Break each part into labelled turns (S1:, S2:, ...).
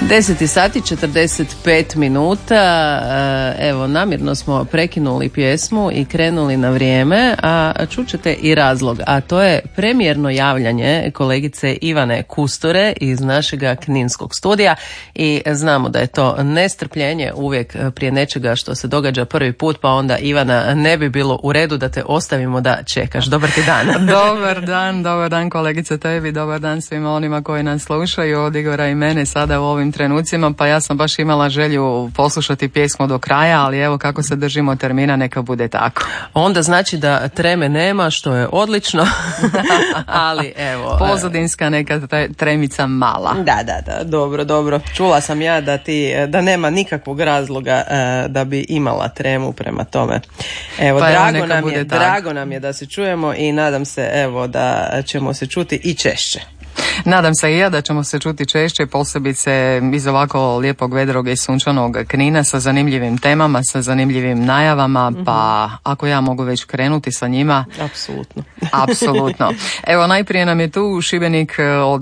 S1: 10 sati 45 minuta, evo namjerno smo prekinuli pjesmu i krenuli na vrijeme, a čućete i razlog, a to je premijerno javljanje kolegice Ivane Kustore iz našega kninskog studija i znamo da je to nestrpljenje uvijek prije nečega što se događa prvi put, pa onda Ivana ne bi bilo u redu da te ostavimo da čekaš. Dobar ti dan.
S2: Dobar dan kolegice tebi, dobar dan svima onima koji nas slušaju, od Igora i mene sada u ovim trenucima, pa ja sam baš imala želju poslušati pjesmu do kraja, ali evo kako se držimo termina, neka bude tako.
S1: Onda znači da treme nema, što je odlično, ali evo...
S2: Pozadinska neka tremica mala.
S1: Da, dobro. Čula sam ja da nema nikakvog razloga da bi imala tremu prema tome. Evo,
S2: pa
S1: drago nam je da se čujemo i nadam se evo da ćemo se čuti i češće.
S2: Nadam se i ja da ćemo se čuti češće, posebice iz ovako lijepog, vedrog i sunčanog Knina sa zanimljivim temama, sa zanimljivim najavama, pa ako ja mogu već krenuti sa njima. Apsolutno. Evo, najprije nam je tu Šibenik od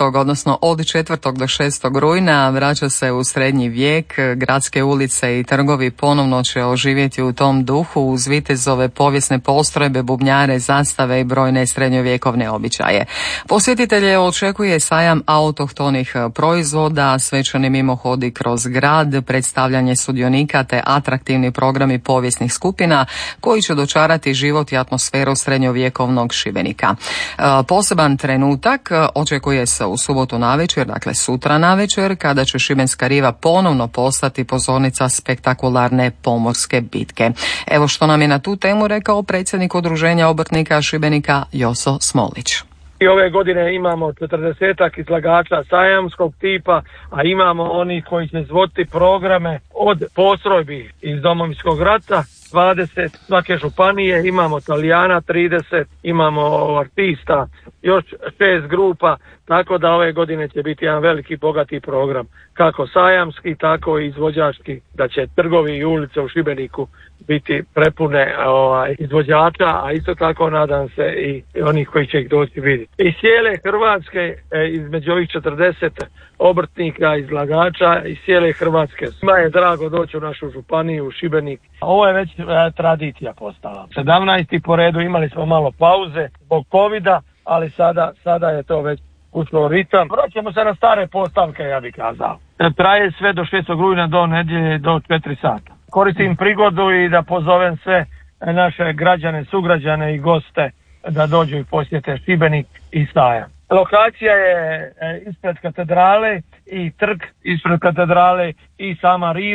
S2: 4. do 6. rujna, vraća se u srednji vijek, gradske ulice i trgovi ponovno će oživjeti u tom duhu uz vitezove povijesne postrojbe, bubnjare, zastave i brojne srednjovjekovne običaje. Posjetitelje očekuje sajam autohtonih proizvoda, svečani mimohodi kroz grad, predstavljanje sudionika te atraktivni programi povijesnih skupina koji će dočarati život i atmosferu srednjovjekovnog Šibenika. Poseban trenutak očekuje se u subotu navečer, dakle sutra navečer, kada će Šibenska riva ponovno postati pozornica spektakularne pomorske bitke. Evo što nam je na tu temu rekao predsjednik Udruženja obrtnika Šibenika Joso Smolić.
S3: I ove godine imamo 40-ak izlagača sajamskog tipa, a imamo onih koji će izvoditi programe od postrojbi iz Domovinskog rata, 20 svake županije, imamo Talijana 30, imamo artista, još 6 grupa, tako da ove godine će biti jedan veliki bogati program, kako sajamski, tako i izvođački, da će trgovi i ulice u Šibeniku biti prepune izvođača, a isto tako nadam se i onih koji će ih doći vidjeti. Iz cijele Hrvatske, između ovih 40 obrtnika, izlagača iz cijele Hrvatske. Svima je drago doći u našu županiju, u Šibenik. Ovo je već tradicija postala. 17. po redu, imali smo malo pauze zbog covida, ali sada je to već ušlo ritam. Vraćamo se na stare postavke, ja bih kazao. Traje sve do 6. rujna do nedjelje do 4 sata. Koristim prigodu i da pozovem sve naše građane, sugrađane i goste da dođu i posjete Šibenik i sajam. Lokacija je ispred katedrale i trg ispred katedrale i sama riva.